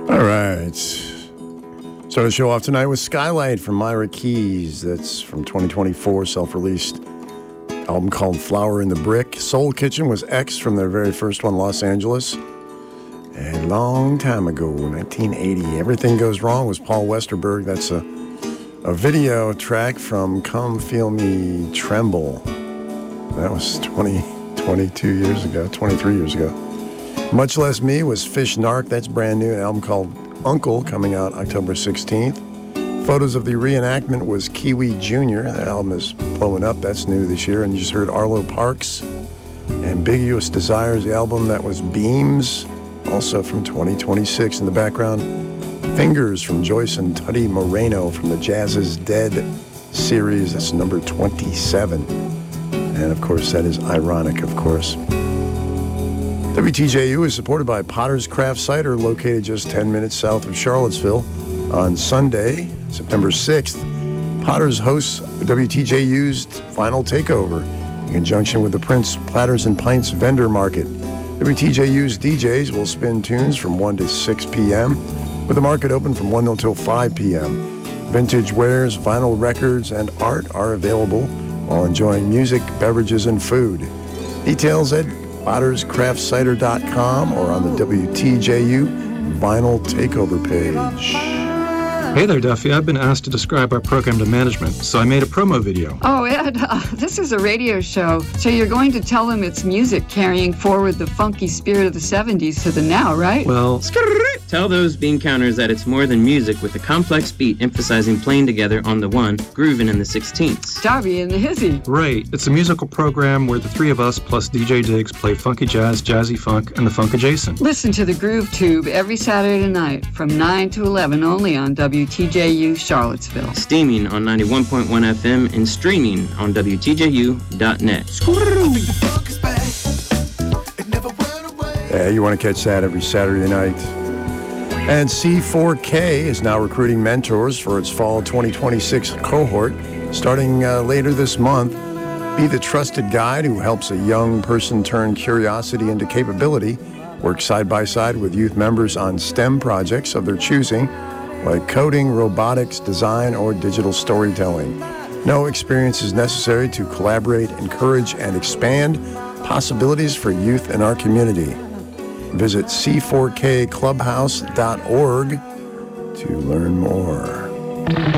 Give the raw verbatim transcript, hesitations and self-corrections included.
All right. So to show off tonight with Skylight from Myra Keys. That's from twenty twenty-four, self-released album called Flower in the Brick. Soul Kitchen was X from their very first one, Los Angeles. And a long time ago, nineteen eighty, Everything Goes Wrong was Paul Westerberg. That's a, a video track from Come Feel Me Tremble. That was twenty, twenty-two years ago, twenty-three years ago. Much Less Me was Fish Narc. That's brand new, an album called Uncle, coming out October sixteenth. Photos of the Reenactment was Kiwi Junior That album is blowing up. That's new this year. And you just heard Arlo Parks. Ambiguous Desires, the album that was Beams, also from twenty twenty-six. In the background, Fingers from Joyce and Tutty Moreno from the Jazz is Dead series. That's number twenty-seven. And of course, that is ironic, of course. W T J U is supported by Potter's Craft Cider, located just ten minutes south of Charlottesville. On Sunday, September sixth, Potter's hosts W T J U's Final Takeover in conjunction with the Prince Platters and Pints Vendor Market. W T J U's D Js will spin tunes from one to six p.m., with the market open from one until five p.m. Vintage wares, vinyl records, and art are available while enjoying music, beverages, and food. Details at potters craft cider dot com or on the W T J U Vinyl Takeover page. Hey there, Duffy. I've been asked to describe our program to management, so I made a promo video. Oh, Ed, uh, this is a radio show, so you're going to tell them it's music carrying forward the funky spirit of the seventies to the now, right? Well, tell those bean counters that it's more than music with a complex beat emphasizing playing together on the one, grooving in the sixteenths. Darby and the Hizzy. Right. It's a musical program where the three of us plus D J Diggs play funky jazz, jazzy funk, and the funk adjacent. Listen to the Groove Tube every Saturday night from nine to eleven only on W T J U Charlottesville. Steaming on ninety-one point one F M and streaming on W T J U dot net. Yeah, you want to catch that every Saturday night. And C four K is now recruiting mentors for its fall twenty twenty-six cohort, starting uh, later this month. Be the trusted guide who helps a young person turn curiosity into capability. Work side by side with youth members on STEM projects of their choosing, like coding, robotics, design, or digital storytelling. No experience is necessary to collaborate, encourage, and expand possibilities for youth in our community. Visit c four k clubhouse dot org to learn more.